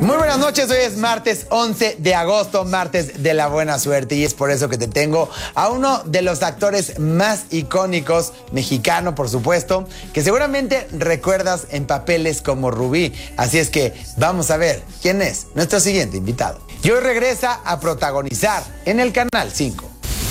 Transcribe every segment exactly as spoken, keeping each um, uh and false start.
Muy buenas noches, hoy es martes once de agosto, martes de la buena suerte, y es por eso que te tengo a uno de los actores más icónicos, mexicano por supuesto, que seguramente recuerdas en papeles como Rubí. Así es que vamos a ver quién es nuestro siguiente invitado. Y hoy regresa a protagonizar en el Canal cinco.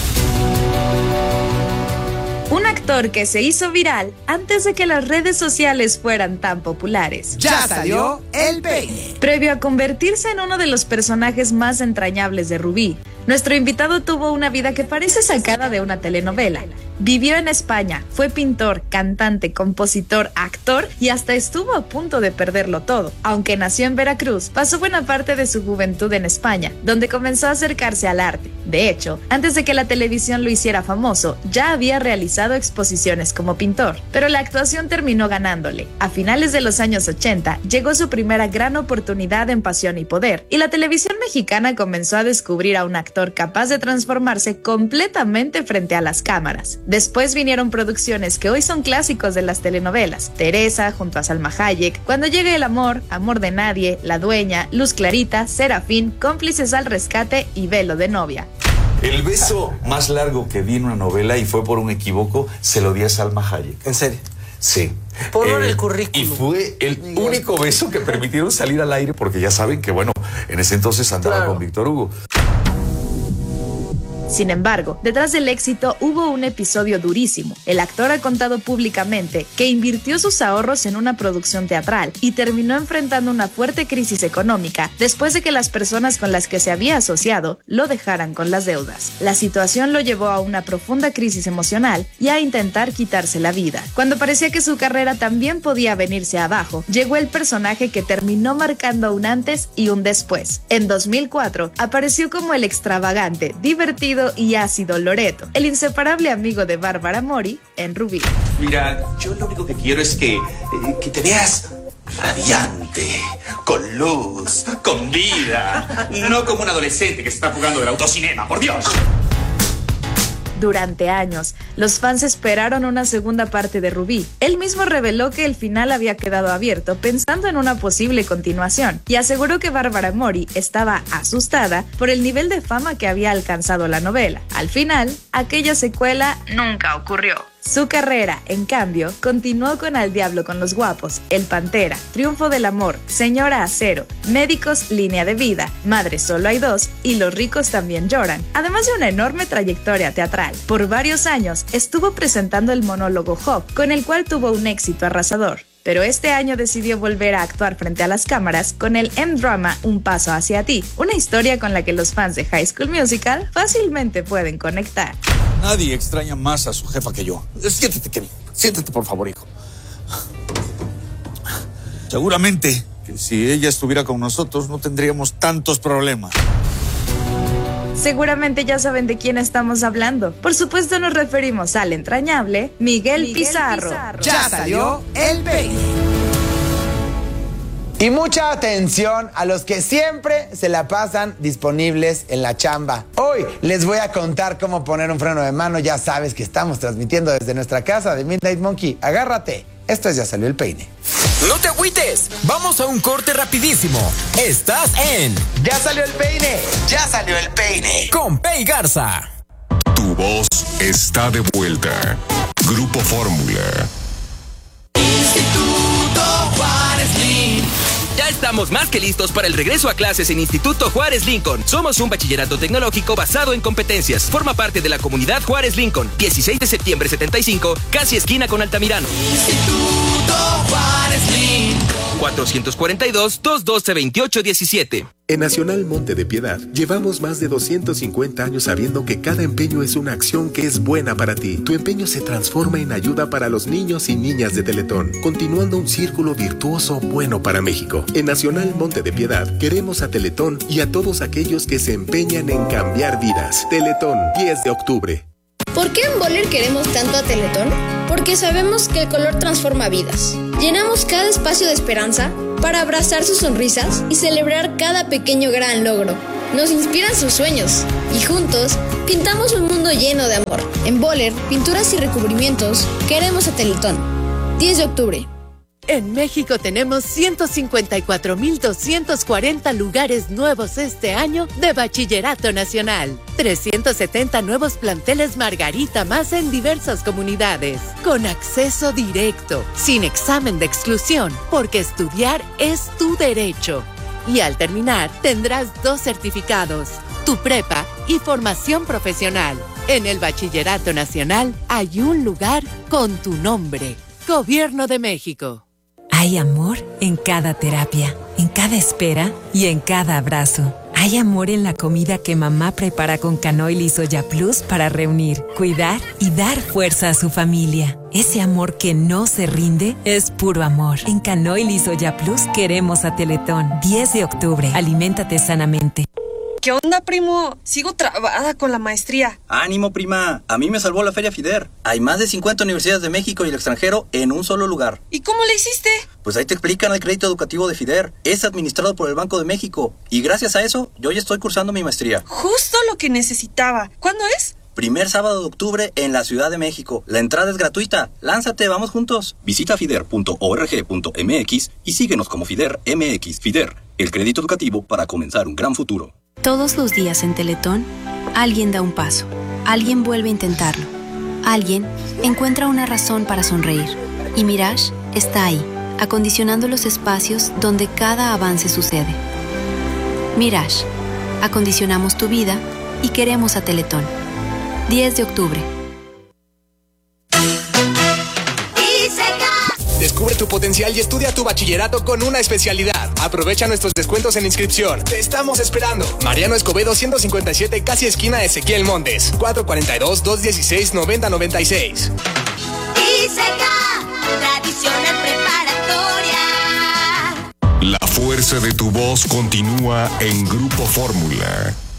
Un actor que se hizo viral antes de que las redes sociales fueran tan populares. Ya salió el peine. Previo a convertirse en uno de los personajes más entrañables de Rubí, nuestro invitado tuvo una vida que parece sacada de una telenovela. Vivió en España, fue pintor, cantante, compositor, actor y hasta estuvo a punto de perderlo todo. Aunque nació en Veracruz, pasó buena parte de su juventud en España, donde comenzó a acercarse al arte. De hecho, antes de que la televisión lo hiciera famoso, ya había realizado exposiciones como pintor, pero la actuación terminó ganándole. A finales de los años ochenta, llegó su primera gran oportunidad en Pasión y Poder, y la televisión mexicana comenzó a descubrir a un actor capaz de transformarse completamente frente a las cámaras. Después vinieron producciones que hoy son clásicos de las telenovelas: Teresa junto a Salma Hayek, Cuando llegue el amor, Amor de nadie, La dueña, Luz clarita, Serafín, Cómplices al rescate y Velo de novia. El beso más largo que vi en una novela, y fue por un equivoco, se lo di a Salma Hayek. ¿En serio? Sí. Por eh, el currículum. Y fue el Miguel. único beso que permitieron salir al aire, porque ya saben que, bueno, en ese entonces andaba claro. con Víctor Hugo. Sin embargo, detrás del éxito hubo un episodio durísimo. El actor ha contado públicamente que invirtió sus ahorros en una producción teatral y terminó enfrentando una fuerte crisis económica después de que las personas con las que se había asociado lo dejaran con las deudas. La situación lo llevó a una profunda crisis emocional y a intentar quitarse la vida. Cuando parecía que su carrera también podía venirse abajo, llegó el personaje que terminó marcando un antes y un después. En dos mil cuatro apareció como el extravagante, divertido y ácido Loreto, el inseparable amigo de Bárbara Mori en Rubí. Mira, yo lo único que quiero es que, eh, que te veas radiante, con luz, con vida, no como un adolescente que se está jugando del autocinema, por Dios. Durante años, los fans esperaron una segunda parte de Rubí. Él mismo reveló que el final había quedado abierto pensando en una posible continuación, y aseguró que Bárbara Mori estaba asustada por el nivel de fama que había alcanzado la novela. Al final, aquella secuela nunca ocurrió. Su carrera, en cambio, continuó con Al diablo con los guapos, El Pantera, Triunfo del amor, Señora Acero, Médicos, Línea de vida, Madre solo hay dos y Los ricos también lloran, además de una enorme trayectoria teatral. Por varios años estuvo presentando el monólogo Hop, con el cual tuvo un éxito arrasador. Pero este año decidió volver a actuar frente a las cámaras con el M-drama Un paso hacia ti, una historia con la que los fans de High School Musical fácilmente pueden conectar. Nadie extraña más a su jefa que yo. Siéntate, Kevin. Siéntate, por favor, hijo. Seguramente que si ella estuviera con nosotros no tendríamos tantos problemas. Seguramente ya saben de quién estamos hablando. Por supuesto nos referimos al entrañable Miguel, Miguel Pizarro. Pizarro. Ya salió el peine. Y mucha atención a los que siempre se la pasan disponibles en la chamba. Hoy les voy a contar cómo poner un freno de mano. Ya sabes que estamos transmitiendo desde nuestra casa de Midnight Monkey. Agárrate, esto es Ya salió el peine. No te agüites, vamos a un corte rapidísimo. Estás en Ya salió el peine, ya salió el peine. Con Pei Garza. Tu voz está de vuelta. Grupo Fórmula. Instituto Juárez Lincoln. Ya estamos más que listos para el regreso a clases en Instituto Juárez Lincoln. Somos un bachillerato tecnológico basado en competencias. Forma parte de la comunidad Juárez Lincoln. dieciséis de septiembre setenta y cinco, casi esquina con Altamirano. Instituto Juárez Lincoln. cuatrocientos cuarenta y dos, doscientos doce, veintiocho diecisiete. En Nacional Monte de Piedad llevamos más de doscientos cincuenta años sabiendo que cada empeño es una acción que es buena para ti. Tu empeño se transforma en ayuda para los niños y niñas de Teletón, continuando un círculo virtuoso bueno para México. En Nacional Monte de Piedad queremos a Teletón y a todos aquellos que se empeñan en cambiar vidas. Teletón, diez de octubre. ¿Por qué en Boller queremos tanto a Teletón? Porque sabemos que el color transforma vidas. Llenamos cada espacio de esperanza para abrazar sus sonrisas y celebrar cada pequeño gran logro. Nos inspiran sus sueños y juntos pintamos un mundo lleno de amor. En Boller, pinturas y recubrimientos, queremos a Teletón. diez de octubre. En México tenemos ciento cincuenta y cuatro mil doscientos cuarenta lugares nuevos este año de Bachillerato Nacional. trescientos setenta nuevos planteles Margarita más en diversas comunidades. Con acceso directo, sin examen de exclusión, porque estudiar es tu derecho. Y al terminar, tendrás dos certificados, tu prepa y formación profesional. En el Bachillerato Nacional hay un lugar con tu nombre. Gobierno de México. Hay amor en cada terapia, en cada espera y en cada abrazo. Hay amor en la comida que mamá prepara con canoil y soya plus para reunir, cuidar y dar fuerza a su familia. Ese amor que no se rinde es puro amor. En canoil y soya plus queremos a Teletón. diez de octubre. Aliméntate sanamente. ¿Qué onda, primo? Sigo trabada con la maestría. Ánimo, prima. A mí me salvó la Feria FIDER. Hay más de cincuenta universidades de México y el extranjero en un solo lugar. ¿Y cómo le hiciste? Pues ahí te explican el crédito educativo de FIDER. Es administrado por el Banco de México. Y gracias a eso, yo ya estoy cursando mi maestría. Justo lo que necesitaba. ¿Cuándo es? Primer sábado de octubre en la Ciudad de México. La entrada es gratuita. Lánzate, vamos juntos. Visita fider punto org punto mx y síguenos como FIDER M X. FIDER, el crédito educativo para comenzar un gran futuro. Todos los días en Teletón, alguien da un paso, alguien vuelve a intentarlo, alguien encuentra una razón para sonreír. Y Mirage está ahí, acondicionando los espacios donde cada avance sucede. Mirage, acondicionamos tu vida y queremos a Teletón. diez de octubre. Descubre tu potencial y estudia tu bachillerato con una especialidad. Aprovecha nuestros descuentos en inscripción. Te estamos esperando. Mariano Escobedo ciento cincuenta y siete, casi esquina Ezequiel Montes. cuatro cuatro dos, dos uno seis, nueve cero nueve seis. ISECA, tradicional preparatoria. La fuerza de tu voz continúa en Grupo Fórmula.